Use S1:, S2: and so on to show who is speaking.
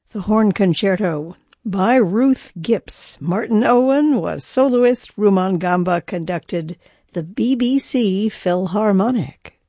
S1: The Horn Concerto by Ruth Gipps. Martin Owen was soloist. Rumon Gamba conducted the BBC Philharmonic.